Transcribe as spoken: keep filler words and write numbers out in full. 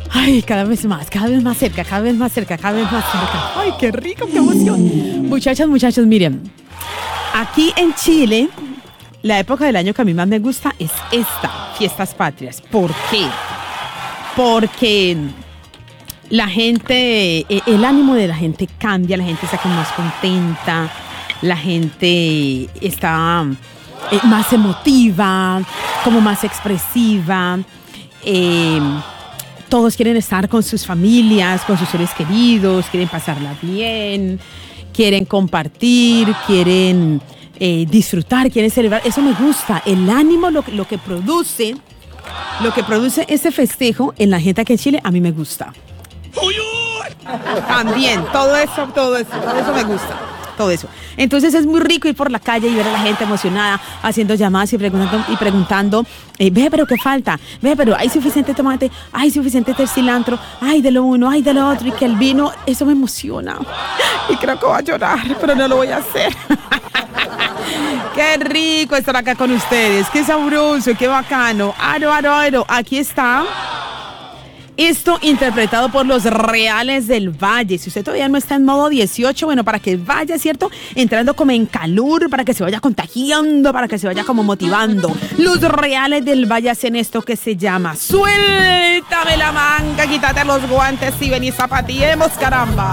Ay, cada vez más, cada vez más cerca, cada vez más cerca, cada vez más cerca. Ay, qué rico, qué emoción. Muchachas, muchachos, miren. Aquí en Chile, la época del año que a mí más me gusta es esta, Fiestas Patrias. ¿Por qué? Porque la gente, el ánimo de la gente cambia, la gente está como más contenta, la gente está eh, más emotiva, como más expresiva. Eh, todos quieren estar con sus familias, con sus seres queridos, quieren pasarla bien, quieren compartir, quieren eh, disfrutar, quieren celebrar. Eso me gusta, el ánimo, lo, lo que produce, lo que produce ese festejo en la gente aquí en Chile, a mí me gusta. También, todo eso, todo eso, todo eso me gusta. Todo eso. Entonces es muy rico ir por la calle y ver a la gente emocionada, haciendo llamadas y preguntando, y preguntando eh, ve, pero ¿qué falta? Ve, pero ¿hay suficiente tomate? ¿Hay suficiente cilantro? ¿Hay de lo uno? ¿Hay de lo otro? Y que el vino, eso me emociona. Y creo que voy a llorar, pero no lo voy a hacer. Qué rico estar acá con ustedes. Qué sabroso, qué bacano. Aro, aro, aro. Aquí está. Esto interpretado por los Reales del Valle. Si usted todavía no está en modo dieciocho, bueno, para que vaya, ¿cierto? Entrando como en calor, para que se vaya contagiando, para que se vaya como motivando. Los Reales del Valle hacen esto que se llama Suéltame la manga, quítate los guantes y ven y zapatiemos, caramba.